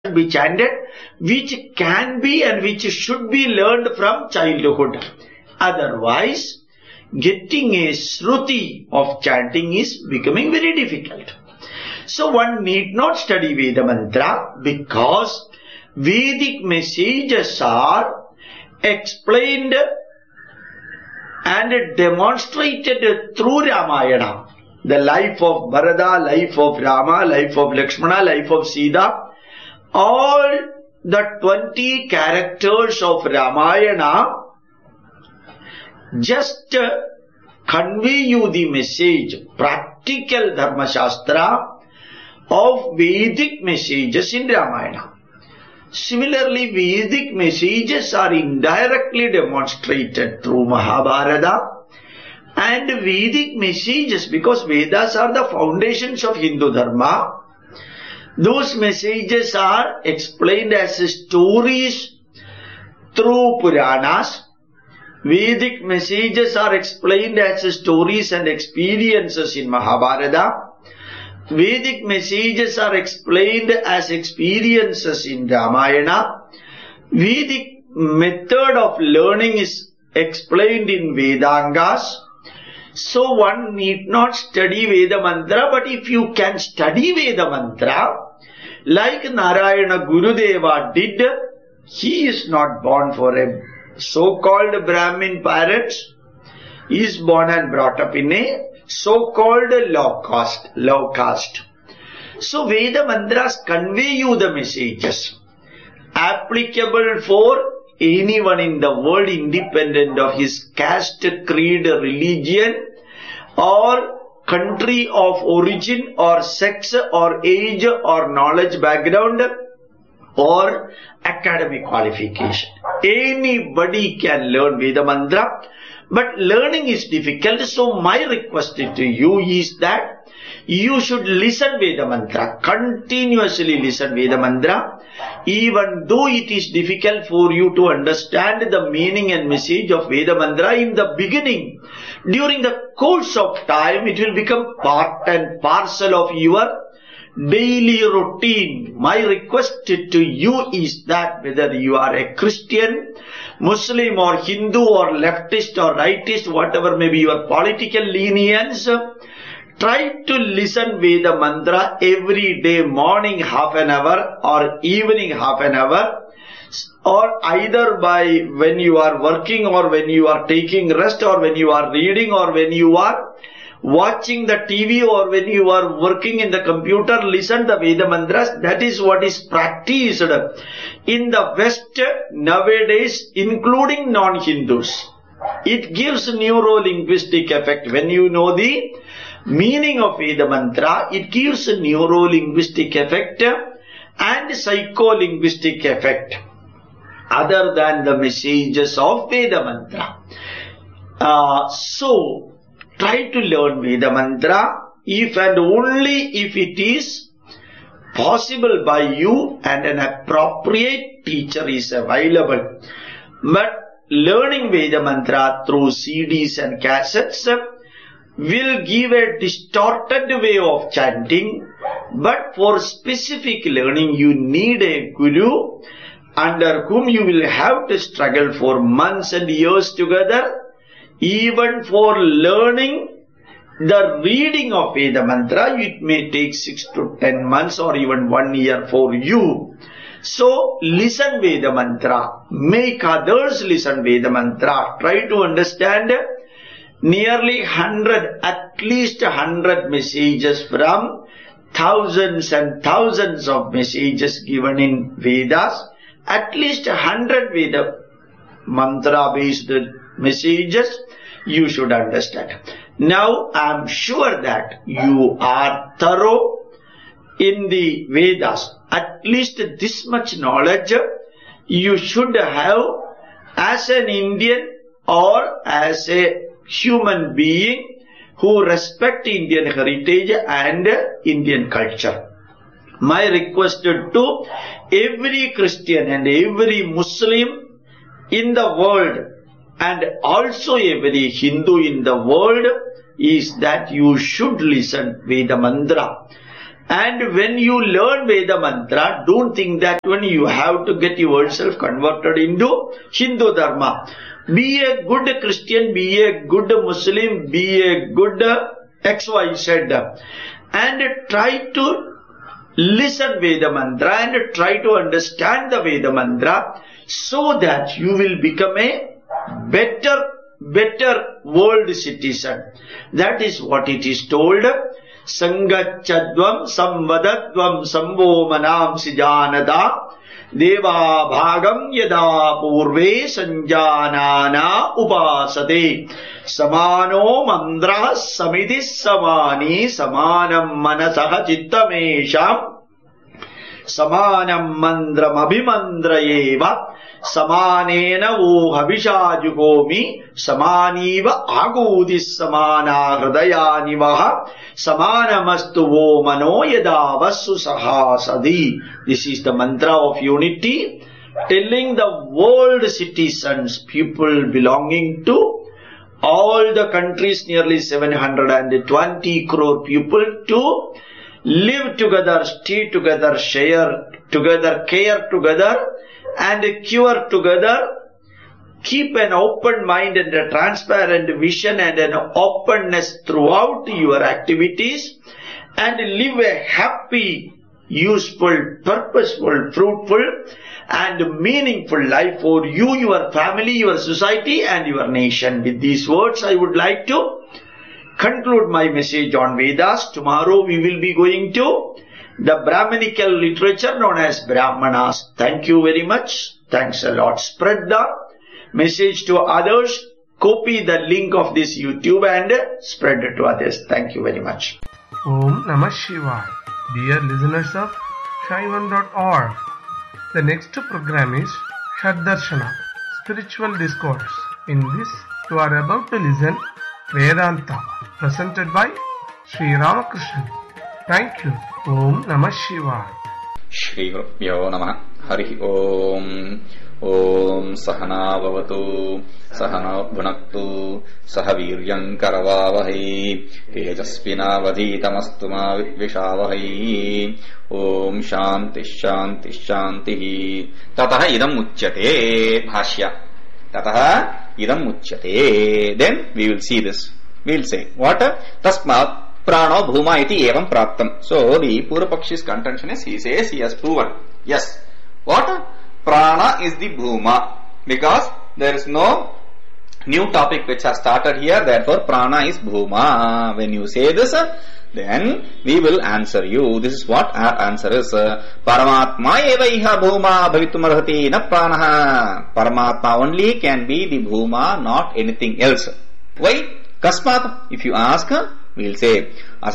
be chanted, which can be and which should be learned from childhood. Otherwise, getting a Shruti of chanting is becoming very difficult. So one need not study Veda mantra because Vedic messages are explained and demonstrated through Ramayana. The life of Bharata, life of Rama, life of Lakshmana, life of Sita, all the 20 characters of Ramayana just convey you the message, practical Dharma Shastra of Vedic messages in Ramayana. Similarly, Vedic messages are indirectly demonstrated through Mahabharata, and Vedic messages, because Vedas are the foundations of Hindu Dharma, those messages are explained as stories through Puranas. Vedic messages are explained as stories and experiences in Mahabharata. Vedic messages are explained as experiences in Ramayana. Vedic method of learning is explained in Vedangas. So one need not study Veda mantra, but if you can study Veda mantra, like Narayana Gurudeva did, he is not born for a so-called Brahmin parents. He is born and brought up in a so-called low caste. So Veda mantras convey you the messages applicable for anyone in the world, independent of his caste, creed, religion, or country of origin, or sex, or age, or knowledge background, or academic qualification. Anybody can learn Veda mantra, but learning is difficult. So my request to you is that you should listen Veda mantra, continuously listen Veda mantra, even though it is difficult for you to understand the meaning and message of Veda mantra in the beginning. During the course of time, it will become part and parcel of your daily routine. My request to you is that whether you are a Christian, Muslim or Hindu or leftist or rightist, whatever may be your political lenience, try to listen Veda mantra every day, morning half an hour or evening half an hour, or either by when you are working or when you are taking rest or when you are reading or when you are watching the TV or when you are working in the computer, listen the Veda mantras. That is what is practiced in the West nowadays, including non-Hindus. It gives neuro-linguistic effect. When you know the meaning of Veda mantra, it gives a neuro-linguistic effect and psycho-linguistic effect other than the messages of Veda mantra. So, try to learn Veda mantra if and only if it is possible by you and an appropriate teacher is available. But learning Veda mantra through CDs and cassettes will give a distorted way of chanting, but for specific learning you need a guru under whom you will have to struggle for months and years together. Even for learning the reading of Veda mantra, it may take 6 to 10 months or even 1 year for you. So listen Veda mantra, make others listen Veda mantra, try to understand nearly 100, at least 100 messages from thousands and thousands of messages given in Vedas. At least 100 Veda mantra based messages you should understand. Now I am sure that you are thorough in the Vedas. At least this much knowledge you should have as an Indian or as a human being who respect Indian heritage and Indian culture. My request to every Christian and every Muslim in the world and also every Hindu in the world is that you should listen Veda mantra. And when you learn Veda mantra, don't think that when you have to get yourself converted into Hindu Dharma. Be a good Christian, be a good Muslim, be a good XYZ, and try to listen Veda mantra and try to understand the Veda mantra so that you will become a better world citizen. That is what it is told. Sangachadvam samvadadvam samvomanam sijanada deva bhagam yada purve sanjanana upasate samano mandra samidis samani samanam manasah chittamesham samanam mandram abhimandrayeva samanena vohabhishajugomi samaniva agudis samana hridayanivaha samanamastu vo mano yadavasu sahasadi. This is the mantra of unity, telling the world citizens, people belonging to all the countries, nearly 720 crore people, to live together, stay together, share together, care together, and cure together. Keep an open mind and a transparent vision and an openness throughout your activities, and live a happy, useful, purposeful, fruitful and meaningful life for you, your family, your society and your nation. With these words, I would like to conclude my message on Vedas. Tomorrow we will be going to the Brahminical literature known as Brahmanas. Thank you very much. Thanks a lot. Spread the message to others. Copy the link of this YouTube and spread it to others. Thank you very much. Om Namah Shivaya. Dear listeners of Shaivan.org, the next program is Shaddarshana, Spiritual Discourse. In this, you are about to listen Vedanta, presented by Sri Ramakrishnan. Thank you. Om Namah Shivaya. Shri Gurubhyo Namah. Hari Om. Om Sahana Bhavatu Sahana Bhunaktu Sahaviryam Karavavahai Tejasvinavadhitamastu ma Vidvishavahai. Om Shanti Shanti Shanti. Tataha idam uchyate. Bhashya. Tataha idam uchyate. Then we will see this. We will say what? Tasmat Prano Bhuma iti evam praptam. So the Purvapakshi's contention is, he says he has proven. Yes. What? Prana is the Bhuma, because there is no new topic which has started here, therefore Prana is Bhuma. When you say this, then we will answer you. This is what our answer is. Paramatma eva iha Bhuma bhavitum arhati na Pranaha. Paramatma only can be the Bhuma, not anything else. Why? Kasmat, if you ask, we will say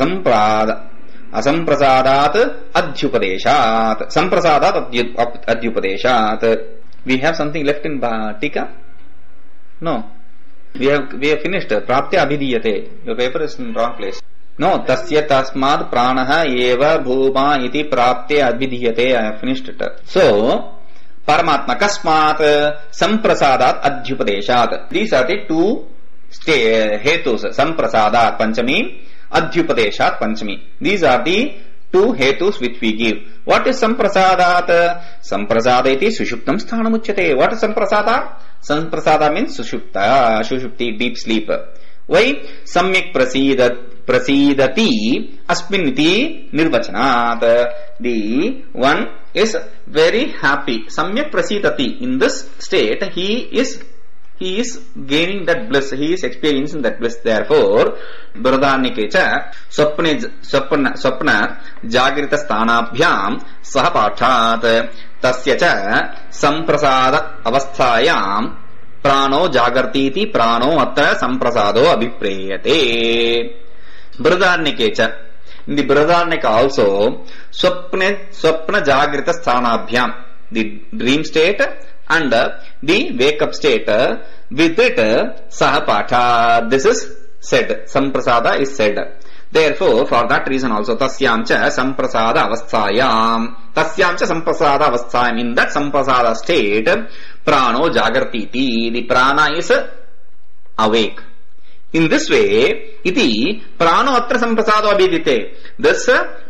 Asamprasadat adhyupadeshat. Samprasadat adhyupadeshat. We have something left in Tika? No. We have finished. Praptya abhidiyate. Your paper is in wrong place. No. Tasya tasmad pranaha eva bhuma iti praptya abhidiyate. I have finished it. So, Paramatma kasmat samprasadat adhyupadeshat. These are the two hetus. Samprasadat panchami, Adhyupadeshat Panchami. These are the two hetus which we give. What is Samprasadat? Samprasada iti Sushuptam Sthanam Uchyate. What is Samprasada? Samprasada means Sushupta, Sushupti, deep sleep. Why? Samyak prasidati asminiti nirvachanat. The one is very happy. Samyak prasidati. In this state, he is gaining that bliss, he is experiencing that bliss. Therefore, Bradhanikecha Swapna Jagrita Sthanabhyam Sahapathat Tasya cha Samprasada Avasthayam Prano Jagartiti Prano Atra Samprasado Abhiprayate. Bradhanikecha. In the Bradharnika also, Swapna Jagrita Sthanabhyam, the dream state and the wake up state, with it Sahapatha. This is said. Samprasada is said. Therefore, for that reason also, Tasyamcha Samprasada Avasthayam. Tasyamcha Samprasada Avasthayam. In that Samprasada state, Prano Jagartiti. The prana is awake. In this way, iti prano atra samprasado abhidite. This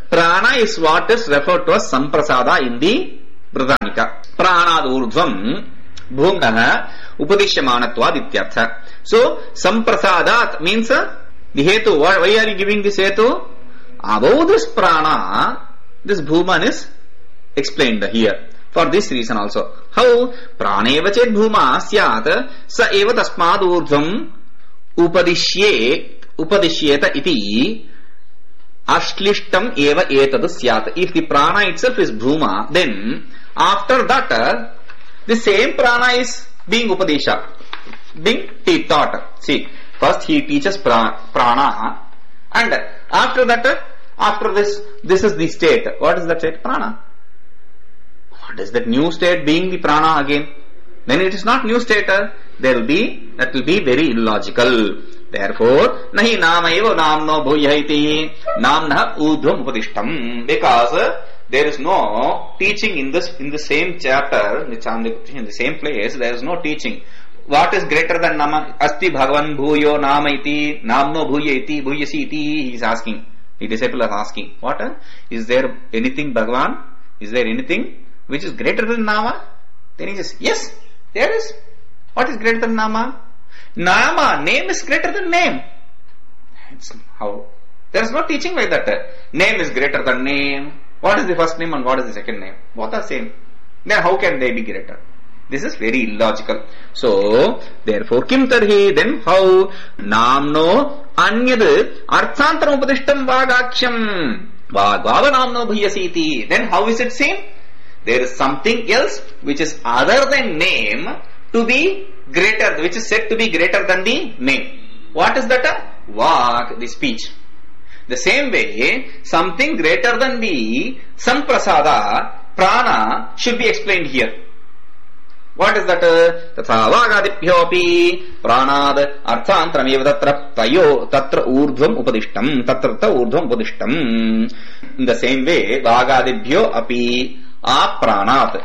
prana is what is referred to as samprasada in the Britannica. Pranad urdhvam bhumnah upadishyamanatvad ityartha. So, samprasadat means the hetu. Why are you giving this hetu? Above this prana, this bhuman is explained here. For this reason also. How? Praneva chet bhuma syat sa eva tasmad urdhvam upadishyeta iti ashlishtam eva etadu syat. If the prana itself is bhuma, then after that the same prana is being upadesha, being taught. See, first he teaches prana, and after that, after this is the state. What is that state? Prana. What is that new state being the prana again? Then it is not new state. That will be very illogical. Therefore, nahi nama eva namno bhuyahiti namna udhvam upadishtam. Because there is no teaching in the same chapter, in the same place. There is no teaching. What is greater than nama? Asti bhagavan bhuyo nama iti namno bhuyati bhuyasi iti. He is asking. The disciple is asking. What? Is there anything Bhagavan? Is there anything which is greater than nama? Then he says, yes, there is. What is greater than nama? Nama, name is greater than name. How? There is no teaching like that. Name is greater than name. What is the first name and what is the second name? Both are same. Then how can they be greater? This is very illogical. So, therefore, kim tarhi, then how? Namno anyad arthantaram upadishtam vagaksham vagvava namno bhuyasiti. Then how is it same? There is something else which is other than name to be greater, which is said to be greater than the name. What is that? Vak, the speech. The same way, something greater than the samprasada, prana, should be explained here. What is that? Tatha vagadibhyopi pranad arthantaram eva tatra urdhvam upadishtam. Tatra urdhvam upadishtam. In the same way, vagadibhyo api apranat.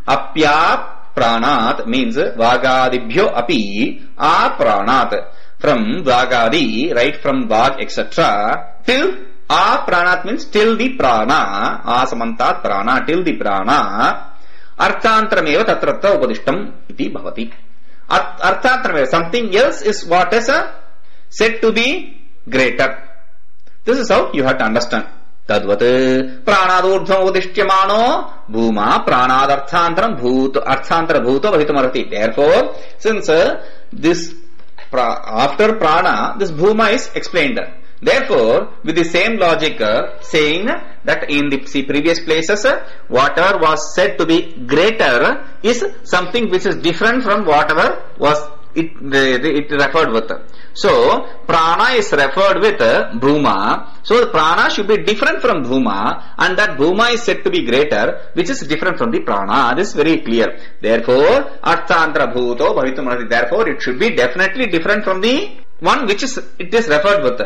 Apya pranat means vagadibhyo api apranat. From vagadi, right from vag, etc. till apranat means till the prana. Asamantat prana, till the prana. Arthantarameva tatrata upadishtam iti bhavati. Arthantarameva, something else is what is said to be greater. This is how you have to understand. Tadvat pranadurdhvam udishtyamano bhuma pranadarthantaram arthantara bhuto bhavitumarati. Therefore, since this after prana, this bhuma is explained. Therefore, with the same logic, saying that in the previous places, whatever was said to be greater is something which is different from whatever was it referred with. So, prana is referred with bhuma. So, the prana should be different from bhuma, and that bhuma is said to be greater, which is different from the prana. This is very clear. Therefore, arthantra bhuto bhavitum. Therefore, it should be definitely different from the one which it is referred with.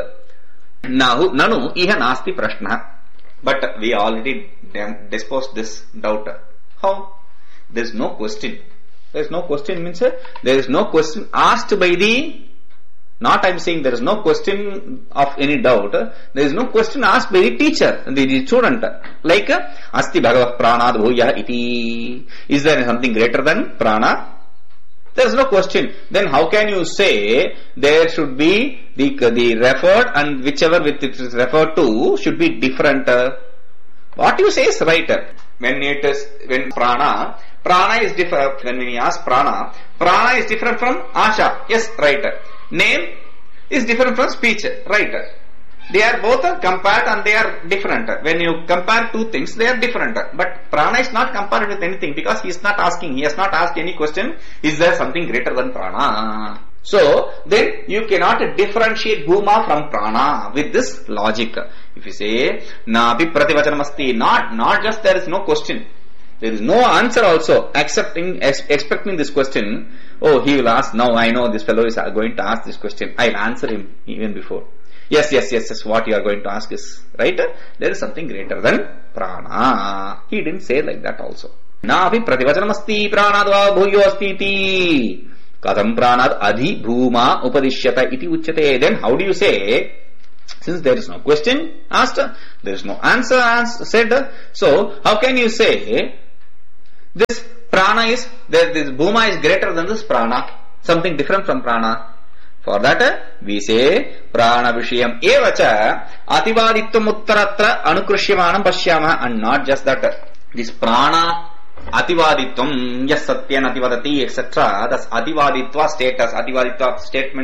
Nanu iha nasti prashna. But we already disposed this doubt. How? There is no question. There is no question means there is no question asked by the. Not I am saying there is no question of any doubt. There is no question asked by the teacher, the student. Like asti bhagavat pranad bhuyah iti. Is there something greater than prana? There is no question. Then how can you say there should be the referred and whichever it is referred to should be different? What you say is right. When prana is different. When we ask prana is different from asha. Yes, right. Name is different from speech. Right. They are both compared and they are different. When you compare two things, they are different. But prana is not compared with anything because he is not asking. He has not asked any question. Is there something greater than prana? So, then you cannot differentiate bhuma from prana with this logic. If you say, napi prativachanamasti, not just there is no question. There is no answer also, expecting this question. Oh, he will ask, now I know this fellow is going to ask this question. I will answer him even before. Yes, what you are going to ask is right. There is something greater than prana. He didn't say like that also. Napi prativachanamasti pranadva bhuyo asti Katham pranad adhi bhuma upadishyata iti uchyate. Then how do you say Since there is no question asked, there is no answer said, so how can you say this prana is, this bhuma is greater than this prana, something different from prana? For that we say prana vishayam evacha ativaditvam uttaratra anukrushyamanam pashyama. And not just that, this prana ativaditvam, yes satyan ativadati, etc. That's ativaditva status. Ativaditva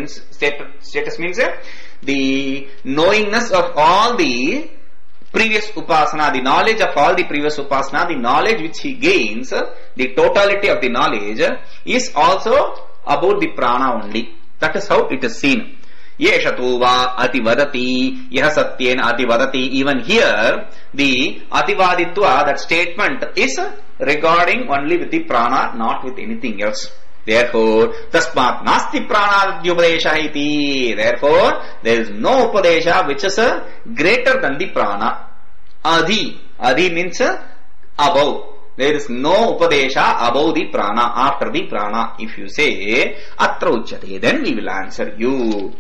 status means the knowingness of all the previous upasana, the knowledge of all the previous upasana, the knowledge which he gains, the totality of the knowledge is also about the prana only. That is how it is seen. Yeshatu va ativadati, yah satyena ativadati. Even here, the ativaditva, that statement is regarding only with the prana, not with anything else. Therefore, tasmat nasti prana upadesha iti. Therefore, there is no upadesha which is greater than the prana. Adi. Adi means above. There is no upadesha above the prana, after the prana. If you say atra uchyate, then we will answer you.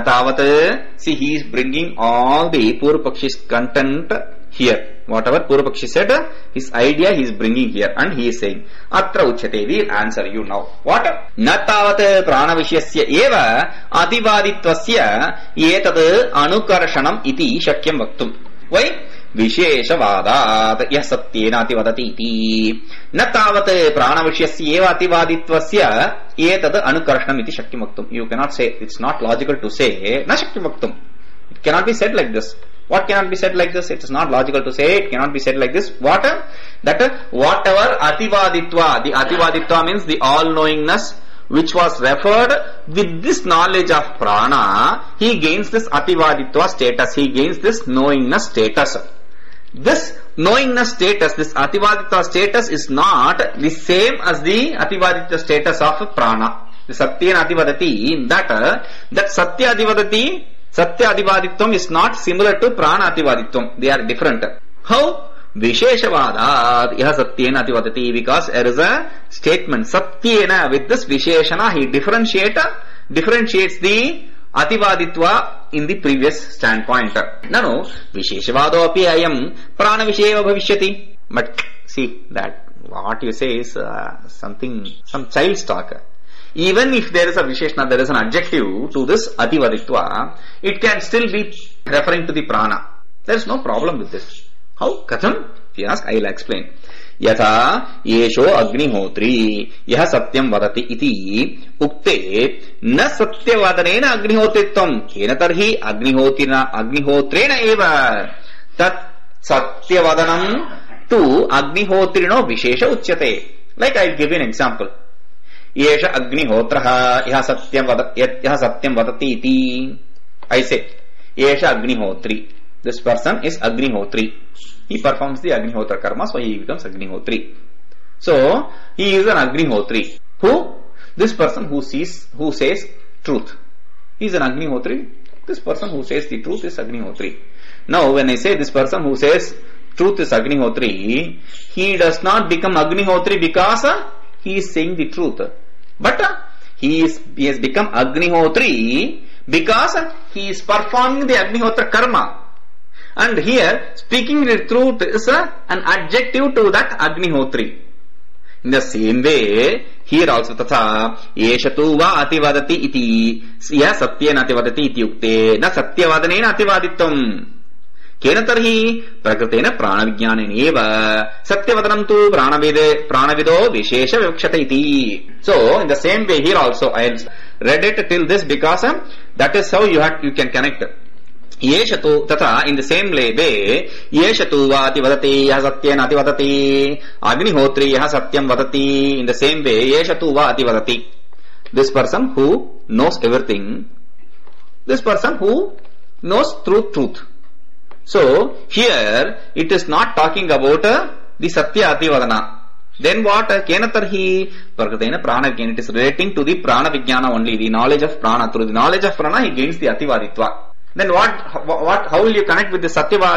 Natavat. See, he is bringing all the Purvapaksh's content here. Whatever Purvapakshi said, his idea he is bringing here, and he is saying atra uchyate. We will answer you now. What? Natavat prana vishyasya eva ativaditvasya etad anukarshanam iti shakyam vaktum. Why? Visheshavadat yah satyena ativadati iti. Natavat prana vishyasya eva ativaditvasya etad anukarshanam iti shakyam vaktum. You cannot say, it's not logical to say na shakyam vaktum. It cannot be said like this. What cannot be said like this? It is not logical to say. It cannot be said like this. What? That whatever ativaditva, the ativaditva means the all-knowingness which was referred with this knowledge of prana, he gains this ativaditva status. He gains this knowingness status. This knowingness status, this ativaditva status is not the same as the ativaditva status of prana. The satyena ativadati, in that satya adivadati, satya adivaditvam is not similar to prana adivaditvam. They are different. How? Visheshavadat yah satyena adivadati, because there is a statement satyena, with this visheshana he differentiates the ativaditva in the previous standpoint. Nano visheshavado api ayam prana visheva bhavishyati. But see that what you say is some child's talk. Even if there is a visheshana, there is an adjective to this ativaditva, it can still be referring to the prana. There is no problem with this. How? Katham? If you ask, I will explain. Yatha yesho agnihotri yah satyam vadati iti ukte na satyavadanena agnihotritvam kena tarhi agnihotrena eva tat satyavadanam tu agnihotrino vishesha uchyate. Like I will give you an example. Yesha agnihotraha yah satyam vadati iti. I say yesha agnihotri. This person is Agnihotri. He performs the Agnihotra karma, so he becomes Agnihotri. So, he is an Agnihotri. Who? This person who says truth. He is an Agnihotri. This person who says the truth is Agnihotri. Now, when I say this person who says truth is Agnihotri, he does not become Agnihotri because he is saying the truth. But he has become Agnihotri because he is performing the Agnihotra karma. And here, speaking the truth is an adjective to that Agnihotri. In the same way, here also tatha, yeshatu va ativadati iti, yah satyena ativadati iti ukte, na satyavadanena ativaditvam. Kena tarhi, prakritena pranavijnanena eva, satyavadanam tu pranavido vishesha vikshata iti. So, in the same way here also, I read it till this because that is how you can connect. Yeshatu tata, in the same way, yeshatu va ativadati yah satyena ativadati, agnihotri yah satyam vadati. In the same way, yeshatu va ativadati. This person who knows everything, this person who knows truth. So, here, it is not talking about the satya ativadana. Then what? Kenatarhi prakritena prana vijnana. It is relating to the prana vijnana only, the knowledge of prana. Through the knowledge of prana, he gains the ativaditva. Then how will you connect with the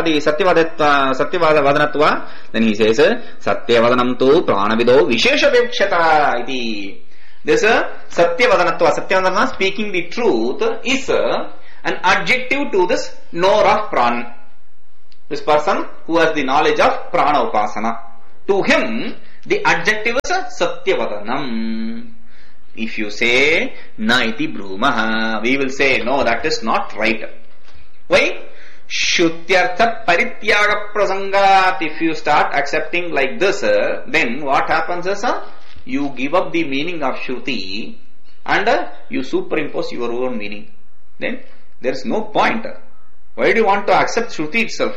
satyavadanatva? Then he says, satyavadanam tu pranavido vishesha vikshata iti. This satyavadanatva, speaking the truth, is an adjective to this knower of prana. This person who has the knowledge of prana upasana. To him, the adjective is Satyavadanam. If you say Naiti Brumaha, we will say no, that is not right. Why? Shutyartha Parityaga Prasangat. If you start accepting like this, then what happens is you give up the meaning of Shruti and you superimpose your own meaning. Then there is no point. Why do you want to accept Shruti itself?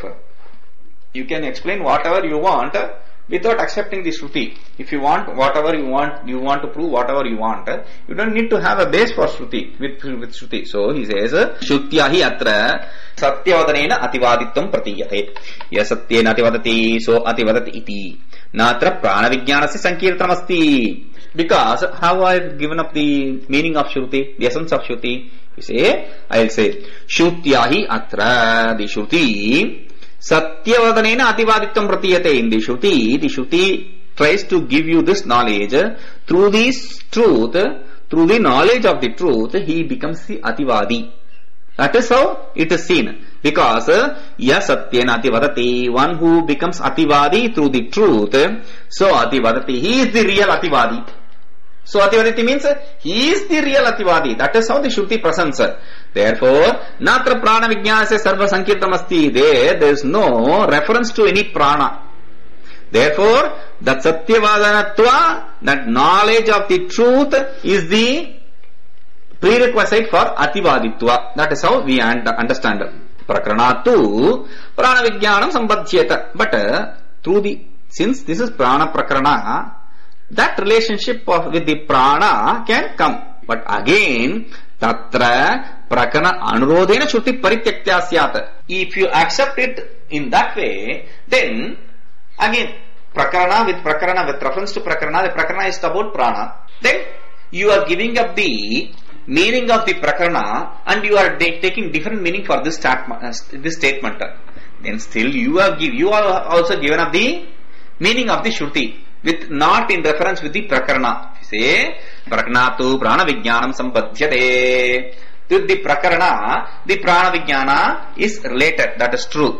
You can explain whatever you want without accepting the Shruti. If you want whatever you want to prove whatever you want, you don't need to have a base for Shruti, with Shruti. So he says, Shrutyahi atra satyavadanena ativaditvam pratiyate. Yes satyena ativadati, so ativadati iti. Natra prana vijnanasya sankirtanam asti. Because how I have given up the meaning of Shruti, the essence of Shruti? You say, I will say, Shrutyahi atra, the Shruti Satyavadanena ativaditvam pratiyate. In the Shruti tries to give you this knowledge. Through this truth, through the knowledge of the truth, he becomes the ativadi. That is how it is seen. Because ya satyena ativadati, one who becomes ativadi through the truth, so ativadati, he is the real ativadi. So ativadati means he is the real ativadi. That is how the Shruti presents. Therefore, natra prana vijnanasya sarva sankirtam asti. There is no reference to any prana. Therefore, that satyavadanatva, that knowledge of the truth, is the prerequisite for ativaditva. That is how we understand. Prakranatu prana vijnanam sambadhyeta. But since this is prana prakarana, that relationship with the prana can come. But again, tatra prakana anurodhena shruti parityaktya syat. If you accept it in that way, then again prakarana with reference to prakarana, the prakarana is about prana. Then you are giving up the meaning of the prakarana and you are taking different meaning for this statement. Then still you are also given up the meaning of the Shruti, with not in reference with the prakarana. Say praknatu prana vijnanam sambadhyate. With the prakarana, the prana vijnana is related. That is true.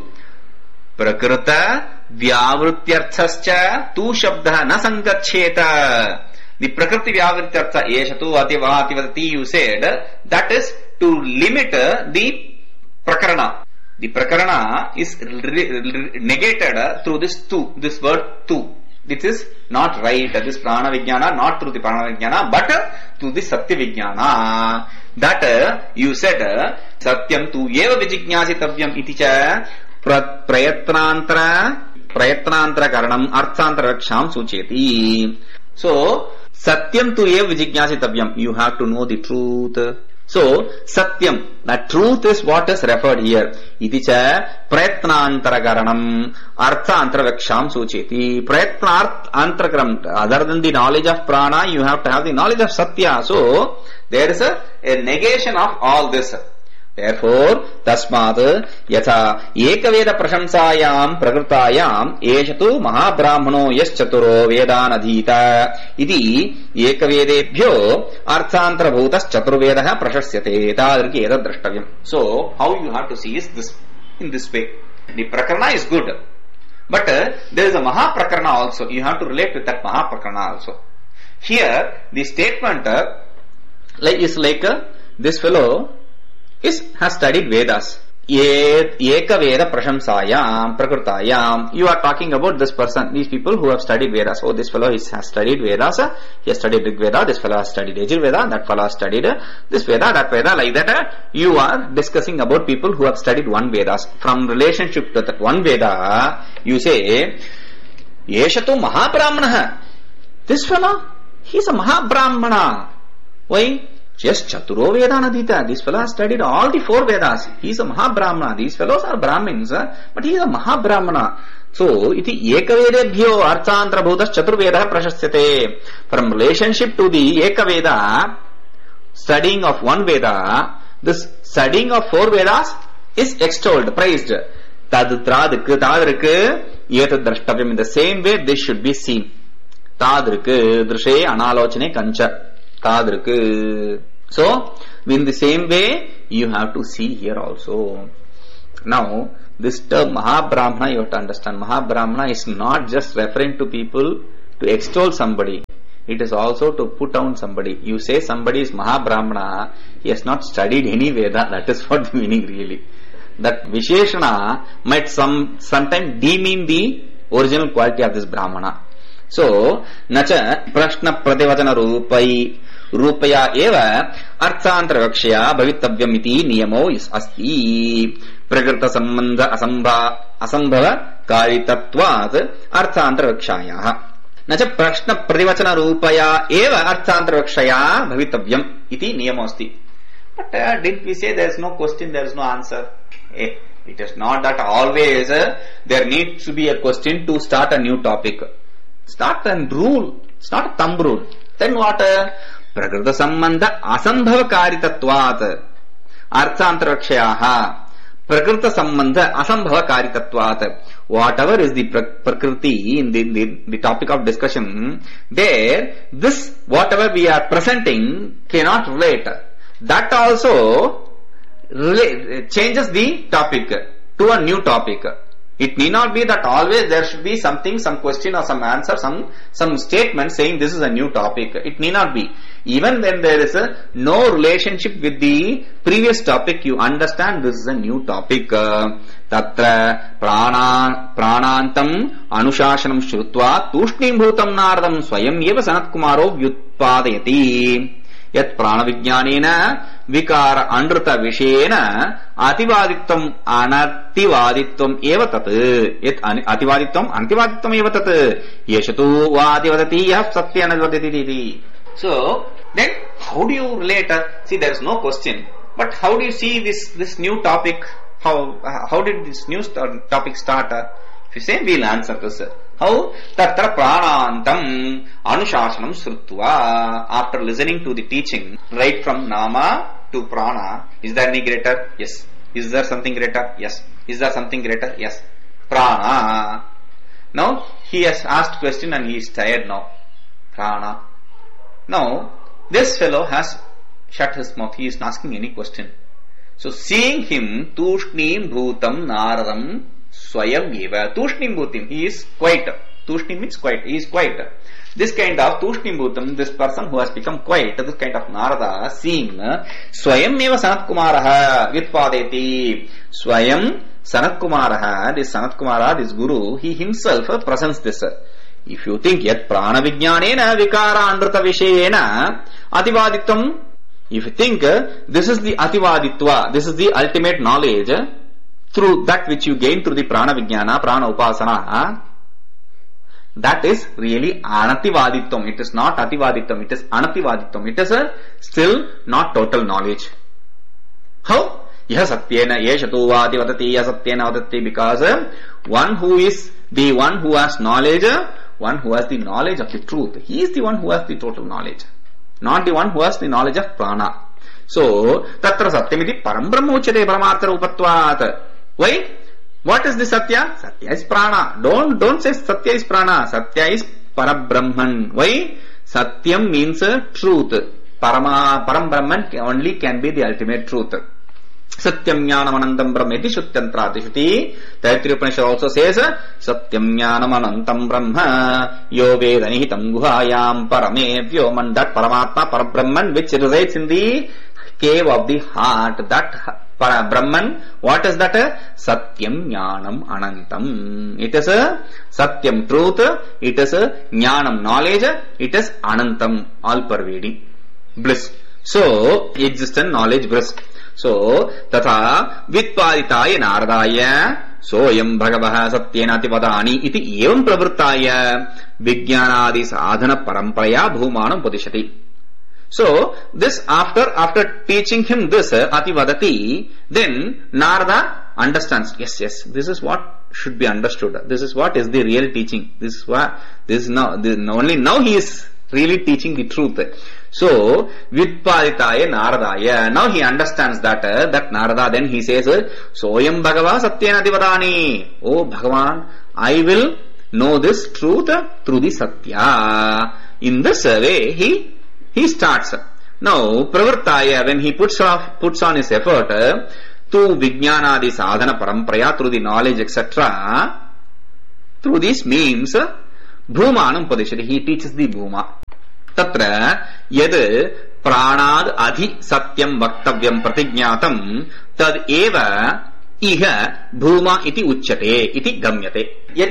Prakrita vyavrutyarthascha tu shabdha na sangacheta. The prakriti vyavrutyartha yeshatu ativadati, you said, that is to limit the prakarana. The prakarana is negated through this word tu. This is not right. This prana vijnana, not through the prana vijnana, but through the satya vijnana. That you said, satyam tu eva vijijñasitavyam iti cha prayatnantara karanam arthantara raksham sucheti. So, satyam tu eva vijijñasitavyam. You have to know the truth. So, satyam, that truth is what is referred here. Iti cha prayatnantara karanam arthantara raksham sucheti. Prayatnantara karanam. Other than the knowledge of prana, you have to have the knowledge of satya. So, there is a negation of all this. Therefore, tasmat yatha ekaveda prashamsayam prakrutayam eshatu mahabrahmano yaschaturo vedanadhita iti ekavedebhyo arthantara bhutas chaturvedaha prashasyate tadriki etat drashtavyam. So, how you have to see is this, in this way. The prakarana is good, but there is a mahaprakarana also. You have to relate with that mahaprakarana also. Here, the statement is like this fellow has studied Vedas. Eka Veda Prashamsayam Prakrutayam. You are talking about this person, these people who have studied Vedas. Oh, this fellow has studied Vedas. He has studied Rig Veda. This fellow has studied Yajur Veda. That fellow has studied this Veda, that Veda. Like that, you are discussing about people who have studied one Vedas. From relationship to that one Veda, you say, Yeshatu Mahabrahmana. This fellow, he is a Mahabrahmana. Why? Just Chaturo Vedanadita. This fellow has studied all the 4 Vedas. He is a Mahabrahmana. These fellows are Brahmins, but he is a Mahabrahmana. So, iti ekavedebhyo arthantra bhutas chaturveda prashasyate. From relationship to the Ekaveda, studying of one Veda, this studying of 4 Vedas is extolled, praised. Tadutradhik, tadrik, yetad drashtavyam. In the same way, this should be seen. Tadrik, drishe analochane kancha. So, in the same way, you have to see here also. Now, this term Mahabrahmana, you have to understand, Mahabrahmana is not just referring to people to extol somebody. It is also to put down somebody. You say somebody is Mahabrahmana, he has not studied any Veda. That is what the meaning really. That Visheshana might sometime demean the original quality of this Brahmana. So, nacha prashna pradevachana rupaya eva arthantara vakshaya bhavittavyam iti niyamo asti prakrita sambandha asambhava karitatvat arthantara vakshaya. Nacha prashna pradevachana rupaya eva arthantara vakshaya bhavittavyam iti niyamo asti. But didn't we say there is no question, there is no answer? It is not that always there needs to be a question to start a new topic. Start a rule, start a thumb rule. Then what? Prakrita sambandha asambhava karitatvat arthantara vakshayaha. Prakrita sambandha asambhava karitatvat. Whatever is the prakriti in the topic of discussion, there this whatever we are presenting cannot relate. That also changes the topic to a new topic. It need not be that always there should be something, some question or some answer, some statement saying this is a new topic. It need not be. Even when there is no relationship with the previous topic, you understand this is a new topic. Tatra pranantam anushashanam shrutva tushnim bhutam nardam swayam eva sanatkumaro vyutpadayati. Yat prana vijnanena vikara andrita vishena ativaditvam anativaditvam eva tat. Yat ativaditvam antivaditvam eva tat. Yeshatu vadivadati yah satyanadvadati. So, then how do you relate? See, there is no question. But how do you see this new topic? How did this new topic start? If you say, we will answer this. How? Tatra pranantam anushashanam srutva. After listening to the teaching, right from nama to prana, is there any greater? Yes. Is there something greater? Yes. Is there something greater? Yes. Prana. Now, he has asked question and he is tired now. Prana. Now, this fellow has shut his mouth. He is not asking any question. So, seeing him, tushnim bhutam naradam swayam eva. Tushnim bhutim, he is quiet. Tushnim means quiet. He is quiet. This kind of tushnim bhutam, this person who has become quiet, this kind of Narada, seeing swayam eva Sanat Kumaraha vitpadeti. Swayam Sanat Kumaraha, this Sanat Kumara, this Guru, he himself presents this. If you think yet prana vijnanena vikara andrita vishayena ativaditvam, if you think this is the ativaditva, this is the ultimate knowledge through that which you gain through the prana vijnana, prana upasana, that is really anativaditvam. It is not ativaditvam, it is anativaditvam. It is still not total knowledge. How? Yah satyena yeshatu vadivadati yah satyena vadati, because one who is the one who has knowledge, one who has the knowledge of the truth, he is the one who has the total knowledge, not the one who has the knowledge of prana. So, tatra satyamiti param brahma uchyate paramartha rupatvat. Why? What is the satya? Satya is prana. Don't say satya is prana. Satya is parabrahman. Why? Satyam means truth. Param brahman only can be the ultimate truth. Satyam jnanam anantam brahma iti shutyantrati shuti. Taittiriya Upanishad also says Satyam jnanam anantam brahma yo veda nihitam guhayam parame vyoman. That paramatma, parabrahman, which resides in the cave of the heart, that Brahman, what is that? Satyam jnanam anantam. It is a Satyam truth, it is a jnanam knowledge, it is anantam, all pervading bliss. So, existent knowledge bliss. So, tatha vitpaditaya naradaya soyam bhagavaha satyena atipadani iti evam pravrittaya vijnanadi sadhana paramparaya bhumanam padishati. So, this after teaching him this ativadati, then Narada understands, yes, this is what should be understood. This is what is the real teaching. Only now he is really teaching the truth. So, vitpaditaya naradaya. Now he understands that Narada, then he says, soyam bhagava satyena atipadani. Oh Bhagavan, I will know this truth through the satya. In this way, he starts. Now, pravrittaya, when he puts on his effort to vijnanadi sadhana parampraya, through the knowledge, etc., through these means, bhumanam padishati, he teaches the bhuma. Tatra yad pranad adhi satyam vaktavyam pratignatam tad eva iha bhuma iti uchyate iti gamyate.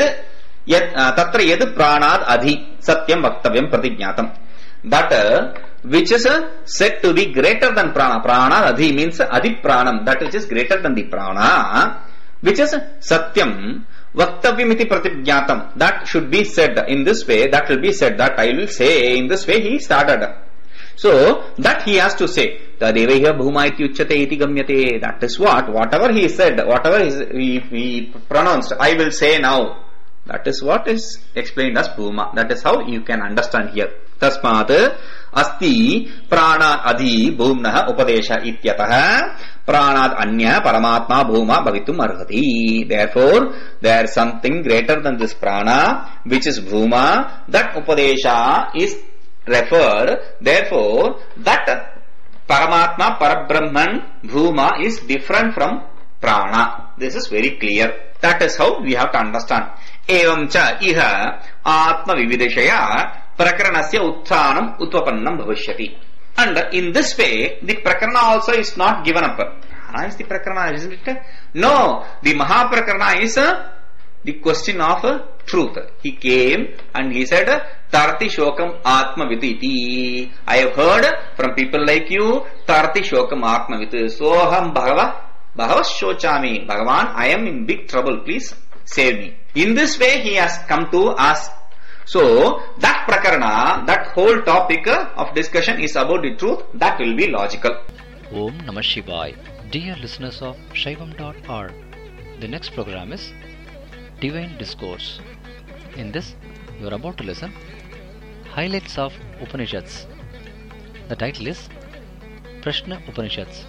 Tatra yad pranad adhi satyam vaktavyam pratignatam. That which is said to be greater than prana. Prana adhi means adhi pranam, that which is greater than the prana, which is satyam vaktavyam iti pratignatam, that should be said in this way, that will be said, that I will say in this way. He started. So that he has to say, tadevaiha bhuma iti uchyate iti gamyate. That is whatever he said, whatever he pronounced, I will say now. That is what is explained as bhuma. That is how you can understand here. Tasmat asti prana adhi bhumnaha upadesha ityatah pranad anya paramatma bhuma bhavitum arhati. Therefore, there is something greater than this prana, which is bhuma. That upadesha is referred. Therefore, that paramatma, parabrahman, bhuma is different from prana. This is very clear. That is how we have to understand. Evam cha iha atma vivideshaya prakaranasya utthanam utvapannam bhavishyati. And in this way, the prakarana also is not given up. Prana is the prakarana, isn't it? No, the Mahaprakarana is the question of truth. He came and he said, Tarati Shokam Atma Viditi. I have heard from people like you, Tarati Shokam Atma Viditi. Soham Bhagavas Shochami. Bhagavan, I am in big trouble. Please save me. In this way, he has come to ask. So, that prakarana, that whole topic of discussion is about the truth. That will be logical. Om Namah Shivaya. Dear listeners of Shaivam.org, the next program is Divine Discourse. In this, you are about to listen Highlights of Upanishads. The title is Prashna Upanishads,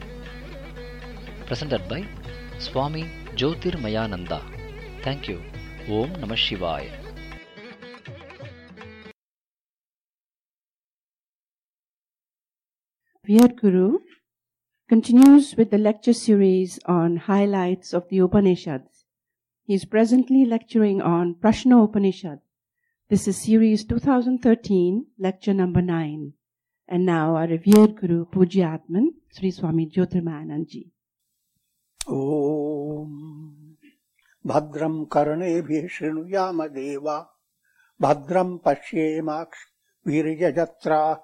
presented by Swami Jyotirmayananda. Thank you. Om Namah Shivaya. Revered Guru continues with the lecture series on highlights of the Upanishads. He is presently lecturing on Prashna Upanishad. This is series 2013, lecture number 9. And now our revered Guru, Pujyatman, Sri Swami Jyotirmayananji. Om Bhadram Karnebhi Shrunuyama Deva Bhadram Pashyemaks Virjajatra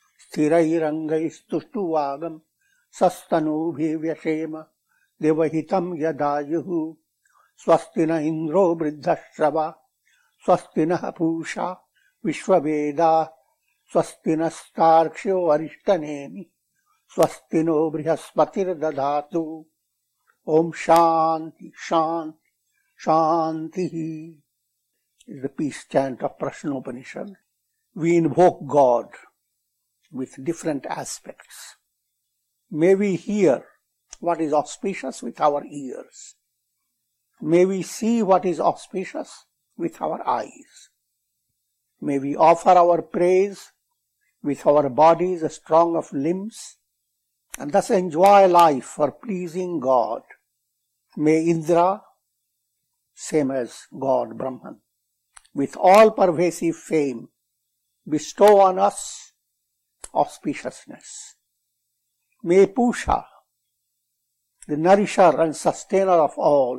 Sthirairangaistuštuvagam Sastanubhi Vyashema Devahitam Yadayuhu Swastina Indro Vriddhashrava Swastina Pusha Vishwaveda Swastina Starkshyo Arishtanemi Swastino Brihaspatir Dadhatu. Om Shanti Shanti Shanti is the peace chant of Prashna Upanishad. We invoke God with different aspects. May we hear what is auspicious with our ears. May we see what is auspicious with our eyes. May we offer our praise with our bodies strong of limbs and thus enjoy life for pleasing God. May Indra, same as God Brahman, with all-pervasive fame, bestow on us auspiciousness. May Pusha, the nourisher and sustainer of all,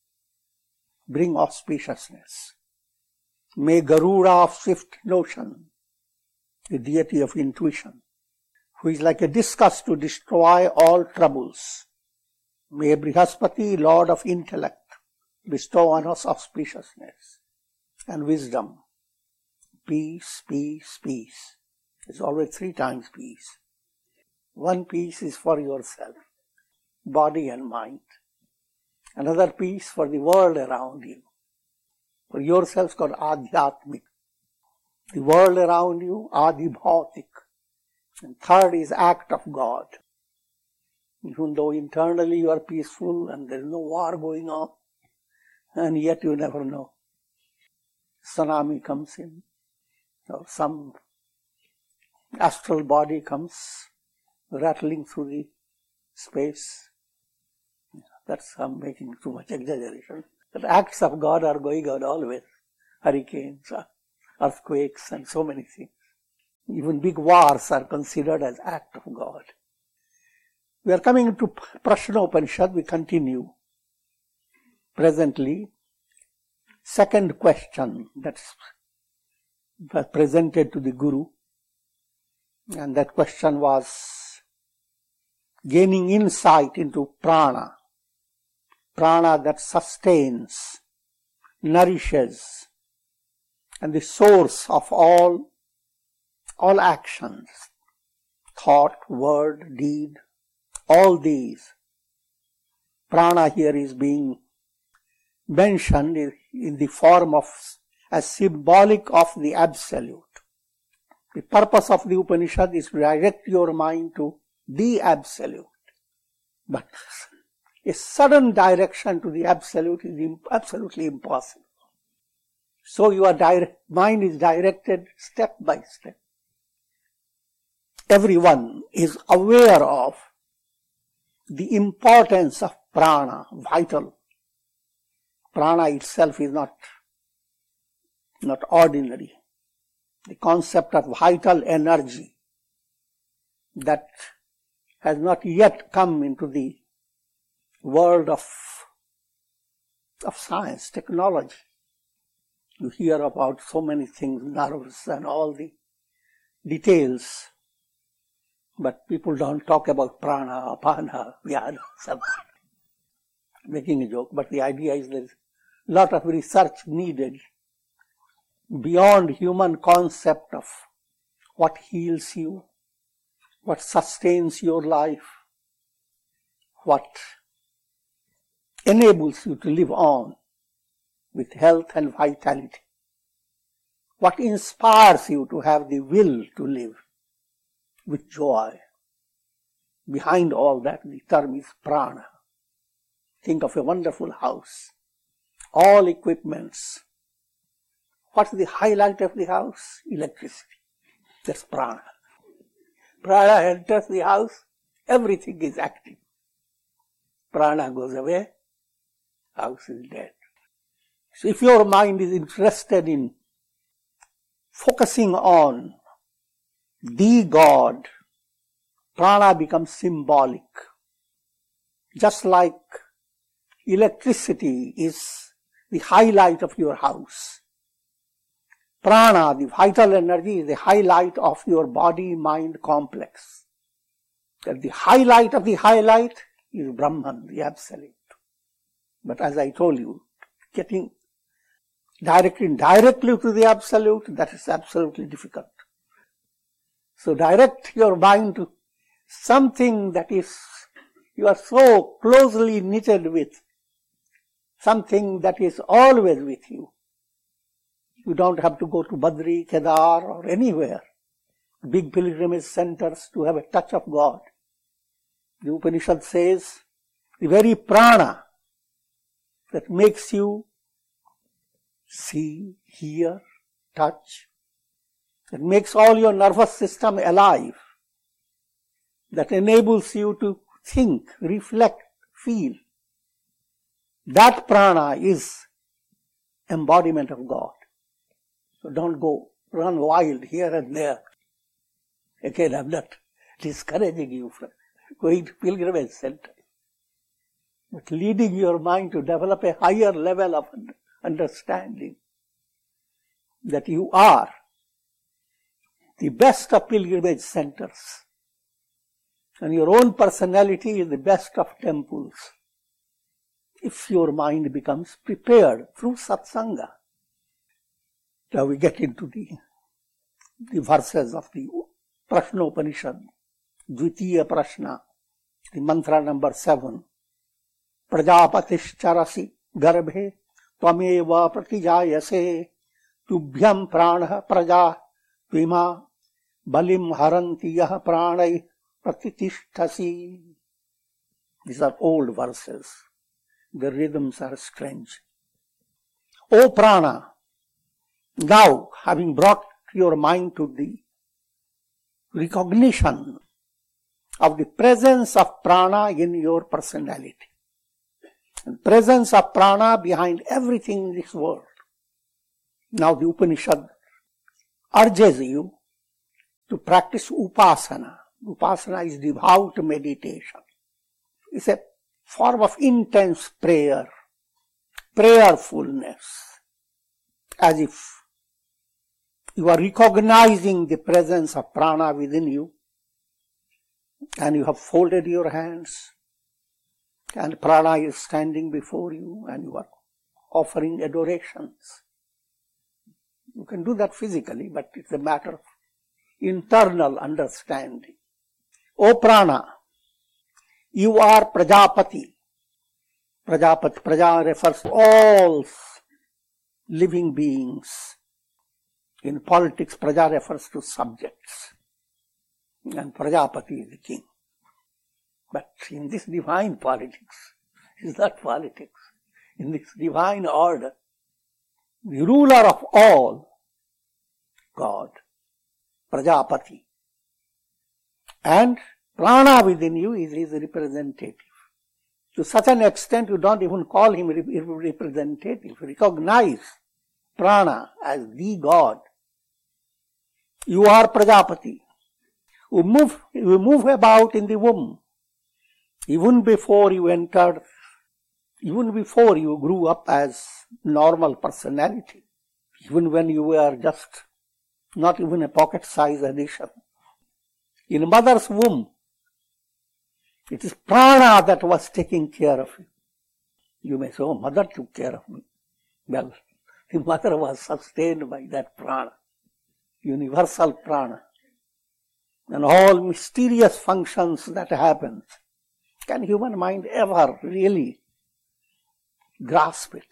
bring auspiciousness. May Garuda of swift notion, the deity of intuition, who is like a discus to destroy all troubles, may Brihaspati, Lord of intellect, bestow on us auspiciousness and wisdom. Peace, peace, peace. It's always 3 times peace. One peace is for yourself, body and mind. Another peace for the world around you. For yourself called Adhyatmik. The world around you, Adibhautik. And third is act of God. Even though internally you are peaceful and there is no war going on, and yet you never know. Tsunami comes in, or some astral body comes rattling through the space. I'm making too much exaggeration. But acts of God are going on always. Hurricanes, earthquakes, and so many things. Even big wars are considered as act of God. We are coming to Prashna Upanishad. We continue. Presently, second question that's presented to the Guru. And that question was gaining insight into prana. Prana that sustains, nourishes, and the source of all actions, thought, word, deed, all these. Prana here is being mentioned in the form of as symbolic of the Absolute. The purpose of the Upanishad is to direct your mind to the Absolute. But a sudden direction to the Absolute is absolutely impossible. So your mind is directed step by step. Everyone is aware of the importance of prana, vital. Prana itself is not ordinary. The concept of vital energy that has not yet come into the world of science, technology. You hear about so many things, nerves and all the details, but people don't talk about prana, apana, vyana, samana. Making a joke, but the idea is there's a lot of research needed beyond human concept of what heals you, what sustains your life, what enables you to live on with health and vitality, what inspires you to have the will to live with joy. Behind all that, the term is prana. Think of a wonderful house, all equipments. What's the highlight of the house? Electricity. That's prana. Prana enters the house, everything is active. Prana goes away, house is dead. So if your mind is interested in focusing on the God, prana becomes symbolic. Just like electricity is the highlight of your house, prana, the vital energy, is the highlight of your body-mind complex. That the highlight of the highlight is Brahman, the Absolute. But as I told you, getting directly to the Absolute, that is absolutely difficult. So direct your mind to something that is you are so closely knitted with, something that is always with you. You don't have to go to Badri, Kedar or anywhere, big pilgrimage centers to have a touch of God. The Upanishad says the very prana that makes you see, hear, touch, that makes all your nervous system alive, that enables you to think, reflect, feel. That prana is embodiment of God. So don't go run wild here and there. Again, I'm not discouraging you from going to pilgrimage center, but leading your mind to develop a higher level of understanding that you are the best of pilgrimage centers and your own personality is the best of temples. If your mind becomes prepared through satsanga. Now we get into the verses of the Prashna Upanishad, Dvitiya Prashna, the mantra number 7. Prajapatisharasi garbhe tvameva pratijayase tubhyam prana praja tvima balim haranti yah pranai pratitishtasi. These are old verses. The rhythms are strange. O prana, now having brought your mind to the recognition of the presence of prana in your personality. And presence of prana behind everything in this world. Now the Upanishad urges you to practice upasana. Upasana is devout meditation. It's a form of intense prayer, prayerfulness, as if you are recognizing the presence of prana within you, and you have folded your hands, and prana is standing before you, and you are offering adorations. You can do that physically, but it's a matter of internal understanding. O prana, you are Prajapati. Prajapati, Praja refers to all living beings. In politics, Praja refers to subjects. And Prajapati is the king. But in this divine politics, it's not politics. In this divine order, the ruler of all, God, Prajapati. And prana within you is his representative. To such an extent, you don't even call him representative. Recognize prana as the God. You are Prajapati. You move about in the womb. Even before you entered, even before you grew up as normal personality, even when you were just not even a pocket-sized addition. In mother's womb, it is prana that was taking care of you. You may say, oh, mother took care of me. Well, the mother was sustained by that prana, universal prana. And all mysterious functions that happen. Can human mind ever really grasp it?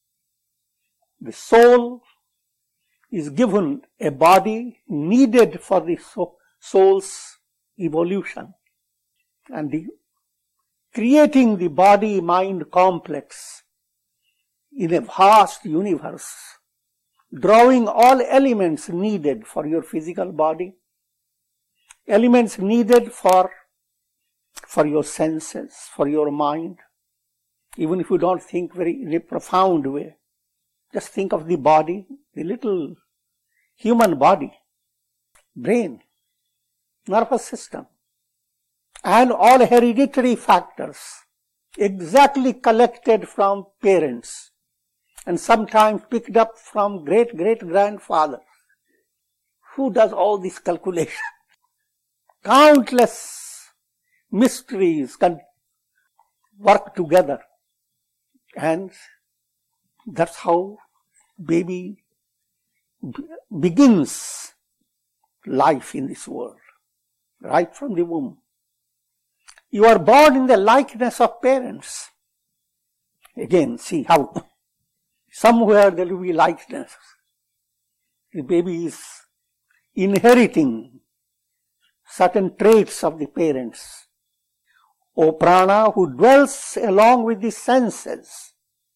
The soul is given a body needed for the soul's evolution. And creating the body-mind complex in a vast universe, drawing all elements needed for your physical body, elements needed for your senses, for your mind. Even if you don't think in a profound way, just think of the body, the little human body, brain, nervous system, and all hereditary factors exactly collected from parents and sometimes picked up from great-great-grandfathers. Who does all this calculation? Countless mysteries can work together, and that's how baby begins life in this world, right from the womb. You are born in the likeness of parents. Again, see how somewhere there will be likeness. The baby is inheriting certain traits of the parents. O prana, who dwells along with the senses.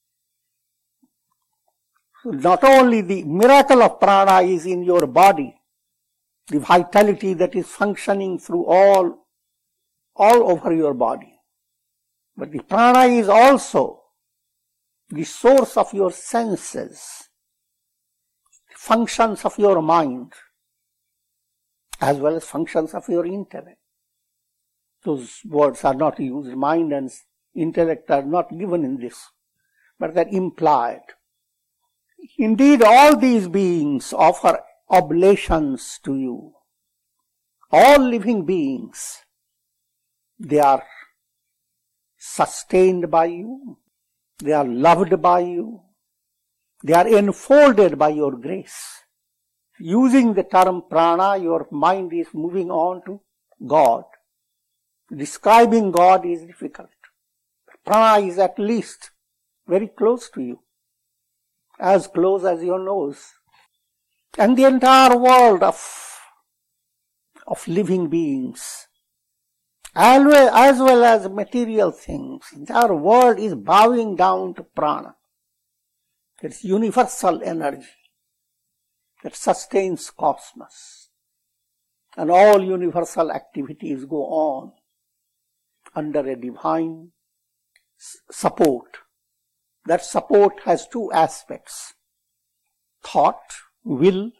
Not only the miracle of prana is in your body, the vitality that is functioning through all over your body, but the prana is also the source of your senses, the functions of your mind, as well as functions of your intellect. Those words are not used. Mind and intellect are not given in this, but they're implied. Indeed, all these beings offer oblations to you. All living beings, they are sustained by you. They are loved by you. They are enfolded by your grace. Using the term prana, your mind is moving on to God. Describing God is difficult. Prana is at least very close to you, as close as your nose. And the entire world of living beings, as well as material things, the entire world is bowing down to prana. It's universal energy that sustains cosmos. And all universal activities go on under a divine support. That support has two aspects: thought, will,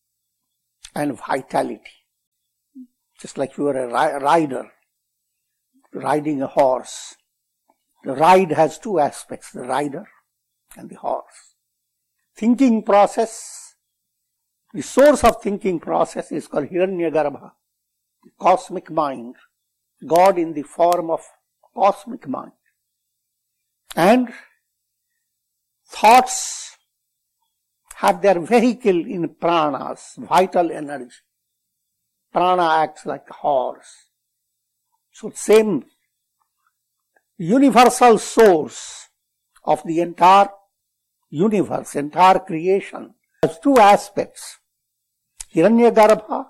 and vitality. Just like you are a rider riding a horse. The ride has two aspects: the rider and the horse. Thinking process, the source of thinking process is called Hiranyagarbha, the cosmic mind, God in the form of cosmic mind. And thoughts have their vehicle in pranas, vital energy. Prana acts like a horse. So same universal source of the entire universe, entire creation, has two aspects: Hiranyagarbha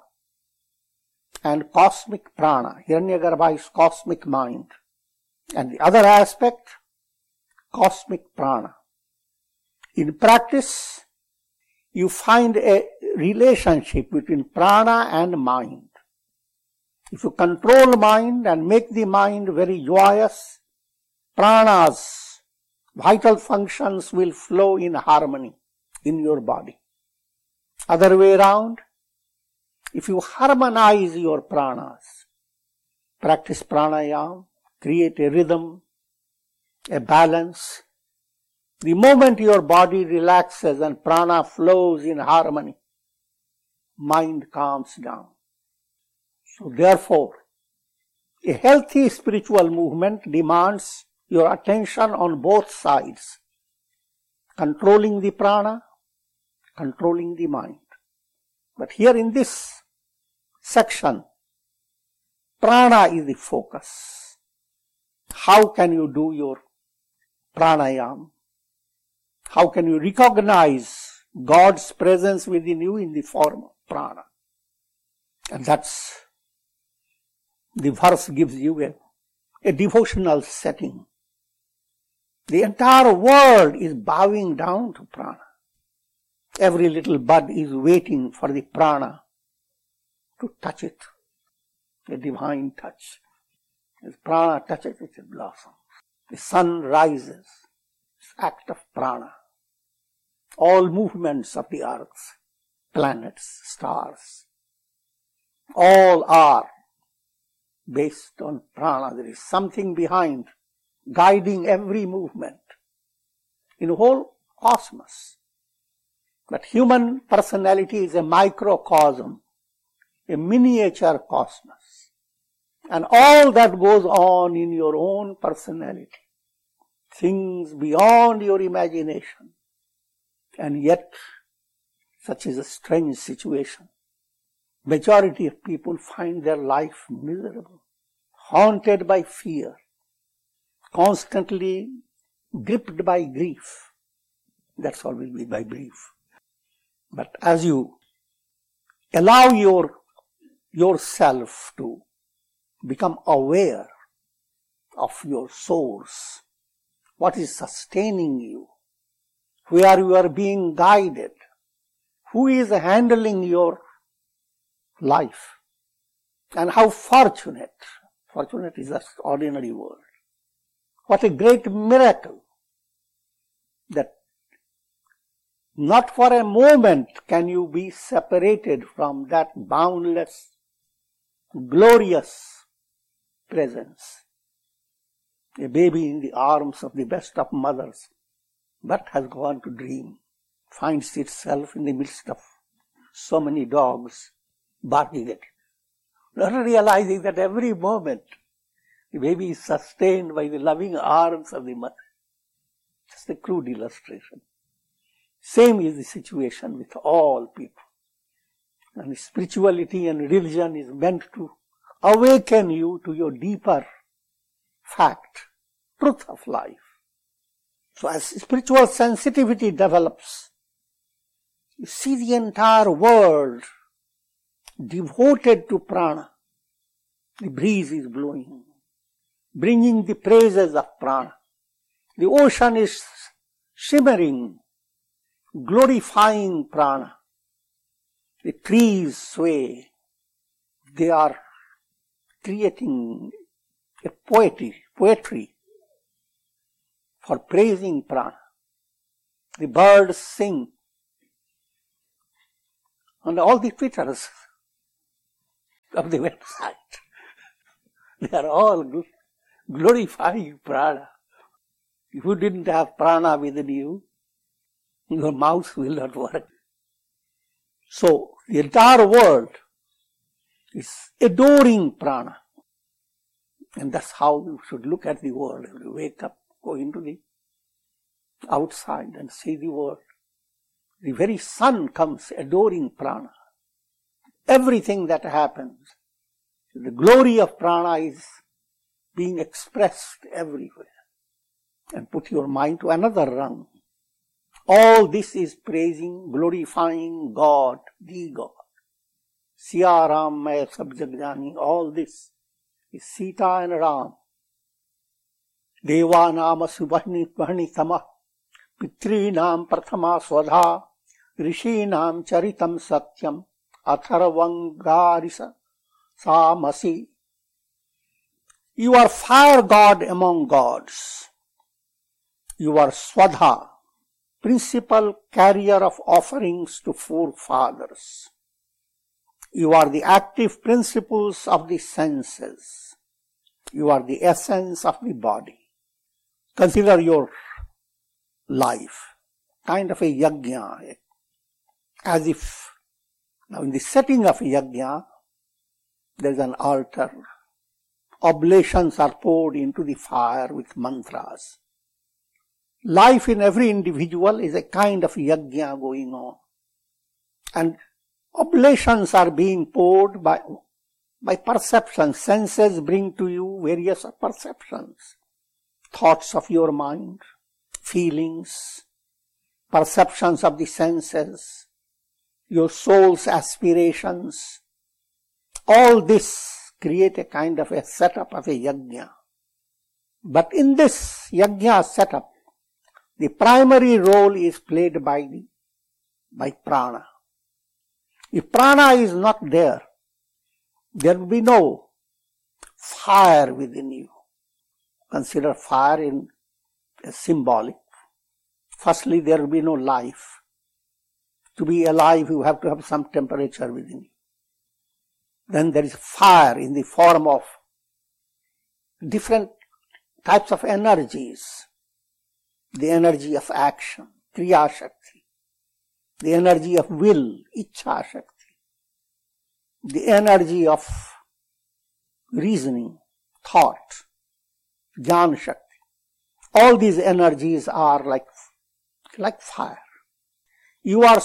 and cosmic prana. Hiranyagarbha is cosmic mind, and the other aspect, cosmic prana. In practice, you find a relationship between prana and mind. If you control mind and make the mind very joyous, pranas, vital functions, will flow in harmony in your body. Other way around, if you harmonize your pranas, practice pranayama, create a rhythm, a balance, the moment your body relaxes and prana flows in harmony, mind calms down. So therefore, a healthy spiritual movement demands your attention on both sides, controlling the prana, controlling the mind. But here in this section, prana is the focus. How can you do your pranayama? How can you recognize God's presence within you in the form of prana? And that's, the verse gives you a devotional setting. The entire world is bowing down to prana. Every little bud is waiting for the prana to touch it, a divine touch. As prana touches it, it blossoms. The sun rises, it's act of prana. All movements of the earth, planets, stars, all are based on prana. There is something behind, guiding every movement in the whole cosmos. But human personality is a microcosm, a miniature cosmos. And all that goes on in your own personality, things beyond your imagination. And yet, such is a strange situation. Majority of people find their life miserable, haunted by fear, constantly gripped by grief. That's all will be by grief. But as you allow yourself to become aware of your source, what is sustaining you, where you are being guided, who is handling your life, and how fortunate is an ordinary world. What a great miracle that not for a moment can you be separated from that boundless, glorious presence. A baby in the arms of the best of mothers, but has gone to dream, finds itself in the midst of so many dogs barking at it, not realizing that every moment the baby is sustained by the loving arms of the mother. Just a crude illustration. Same is the situation with all people. And spirituality and religion is meant to awaken you to your deeper fact, truth of life. So as spiritual sensitivity develops, you see the entire world devoted to prana. The breeze is blowing, bringing the praises of prana. The ocean is shimmering, glorifying prana. The trees sway. They are creating a poetry for praising prana. The birds sing, and all the twitters of the website, they are all glorifying prana. If you didn't have prana within you, your mouth will not work. So, the entire world is adoring prana. And that's how you should look at the world. You wake up, go into the outside and see the world. The very sun comes adoring prana. Everything that happens, the glory of prana is being expressed everywhere. And put your mind to another rung. All this is praising, glorifying God, the God. Siya Ram Mai Sab Jag Jani, all this is Sita and Ram. Deva Nama Subhani Tama, Pitri Nam Prathama Swadha, Rishi Nam Charitam Satyam, Atharvangarisa Samasi. You are fire God among gods. You are Swadha, principal carrier of offerings to forefathers. You are the active principles of the senses. You are the essence of the body. Consider your life, kind of a yajna, as if, now in the setting of a yajna, there is an altar. Oblations are poured into the fire with mantras. Life in every individual is a kind of yajna going on. And oblations are being poured by perception. Senses bring to you various perceptions. Thoughts of your mind, feelings, perceptions of the senses, your soul's aspirations. All this create a kind of a setup of a yajna. But in this yajna setup, the primary role is played by prana. If prana is not there, there will be no fire within you. Consider fire in as symbolic. Firstly, there will be no life. To be alive, you have to have some temperature within you. Then there is fire in the form of different types of energies. The energy of action, Kriya Shakti. The energy of will, Ichha Shakti. The energy of reasoning, thought, Jnana Shakti. All these energies are like fire. You are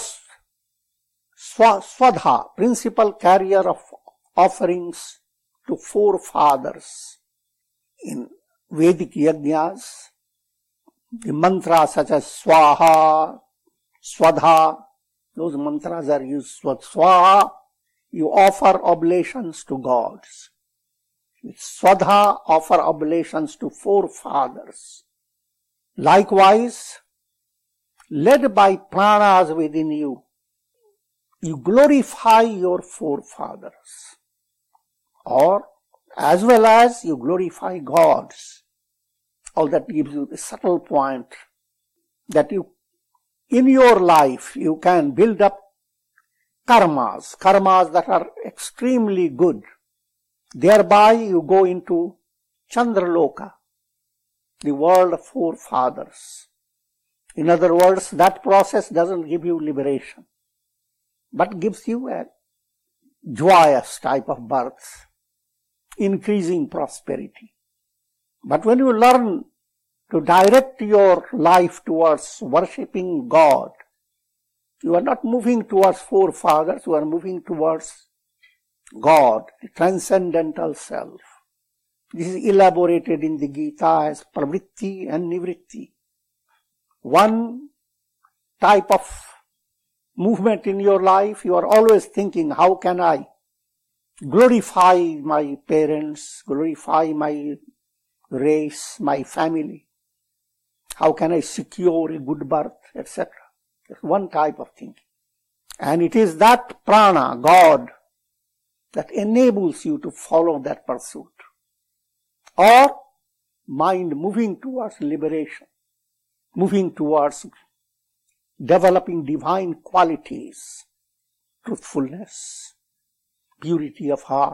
Swadha, principal carrier of offerings to forefathers. In Vedic yajnas, the mantras such as Swaha, Swadha, those mantras are used. Swaha, you offer oblations to gods. With Swadha, offer oblations to forefathers. Likewise, led by pranas within you, you glorify your forefathers. Or, as well as you glorify gods. All that gives you the subtle point that in your life, you can build up karmas that are extremely good. Thereby you go into Chandraloka, the world of forefathers. In other words, that process doesn't give you liberation, but gives you a joyous type of birth, increasing prosperity. But when you learn to direct your life towards worshipping God, you are not moving towards forefathers, you are moving towards God, the transcendental self. This is elaborated in the Gita as pravritti and nivritti. One type of movement in your life, you are always thinking, how can I glorify my parents, glorify my race, my family? How can I secure a good birth, etc.? That's one type of thinking. And it is that prana, God, that enables you to follow that pursuit. or mind moving towards liberation, moving towards developing divine qualities, truthfulness, purity of heart,